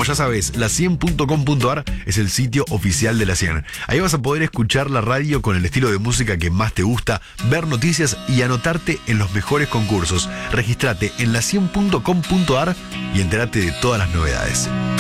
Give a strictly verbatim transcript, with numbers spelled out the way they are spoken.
Como ya sabes, la cien punto com punto ar es el sitio oficial de La cien. Ahí vas a poder escuchar la radio con el estilo de música que más te gusta, ver noticias y anotarte en los mejores concursos. Regístrate en la cien punto com punto ar y entérate de todas las novedades.